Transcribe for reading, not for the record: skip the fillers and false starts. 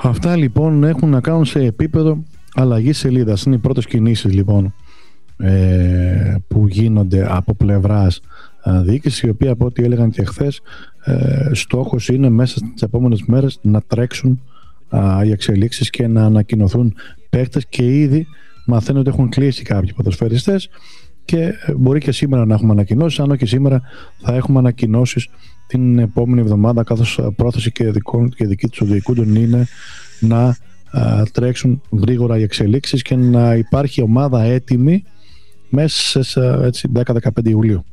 Αυτά λοιπόν έχουν να κάνουν σε επίπεδο αλλαγής σελίδας. Είναι οι πρώτες κινήσεις λοιπόν που γίνονται από πλευράς διοίκησης, η οποία από ό,τι έλεγαν και χθες στόχος είναι μέσα στις επόμενες μέρες να τρέξουν οι εξελίξεις και να ανακοινωθούν παίκτες, και ήδη μαθαίνω ότι έχουν κλείσει κάποιοι ποδοσφαιριστές και μπορεί και σήμερα να έχουμε ανακοινώσεις. Αν όχι σήμερα, θα έχουμε ανακοινώσεις την επόμενη εβδομάδα, καθώς πρόθεση και δική του διοικούντων είναι να τρέξουν γρήγορα οι εξελίξεις και να υπάρχει ομάδα έτοιμη μέσα σε 10-15 Ιουλίου.